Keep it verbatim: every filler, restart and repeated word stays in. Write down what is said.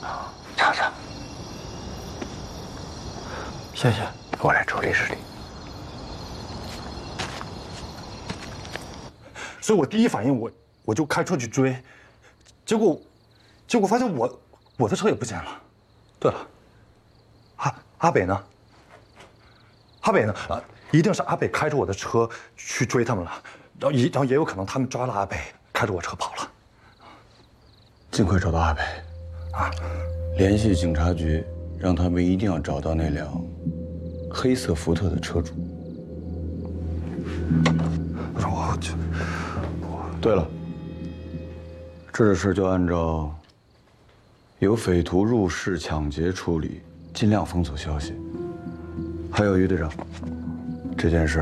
尝尝。 谢谢， 我来处理处理。 所以我第一反应我我就开车去追，结果结果发现我我的车也不见了。对了，阿阿北呢？阿北呢？啊，一定是阿北开着我的车去追他们了，然后也然后也有可能他们抓了阿北，开着我车跑了。 尽快找到阿北，啊，联系警察局，让他们一定要找到那辆黑色福特的车主。 我就， 对了，这事就按照有匪徒入室抢劫处理，尽量封锁消息。还有于队长，这件事